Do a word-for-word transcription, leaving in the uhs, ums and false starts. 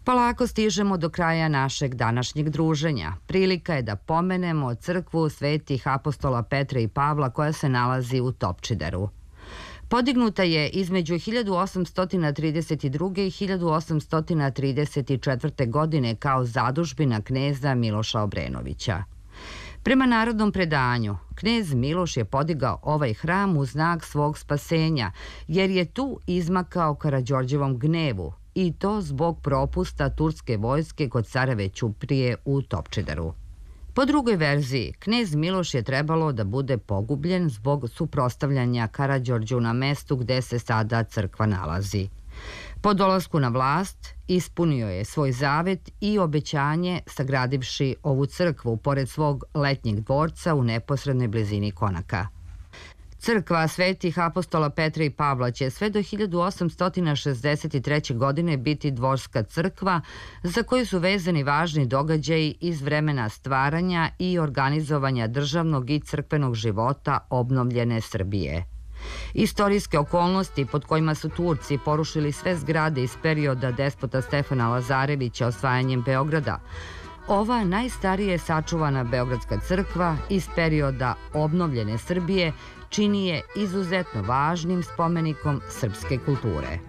Polako stižemo do kraja našeg današnjeg druženja. Prilika je da pomenemo crkvu svetih apostola Petra i Pavla koja se nalazi u Topčideru. Podignuta je između hiljadu osamsto trideset druge. i hiljadu osamsto trideset četvrte. godine kao zadužbina kneza Miloša Obrenovića. Prema narodnom predanju, knez Miloš je podigao ovaj hram u znak svog spasenja, jer je tu izmakao Karađorđevom gnevu, i to zbog propusta turske vojske kod careve Ćuprije u Topčideru. Po drugoj verziji, knez Miloš je trebalo da bude pogubljen zbog suprotstavljanja Karađorđu na mestu gde se sada crkva nalazi. Po dolasku na vlast, ispunio je svoj zavet i obećanje sagradivši ovu crkvu pored svog letnjeg dvorca u neposrednoj blizini Konaka. Crkva svetih apostola Petra i Pavla će sve do hiljadu osamsto šezdeset treće. godine biti dvorska crkva za koju su vezani važni događaji iz vremena stvaranja i organizovanja državnog i crkvenog života obnovljene Srbije. Istorijske okolnosti pod kojima su Turci porušili sve zgrade iz perioda despota Stefana Lazarevića osvajanjem Beograda, ova najstarije sačuvana Beogradska crkva iz perioda obnovljene Srbije čini je izuzetno važnim spomenikom srpske kulture.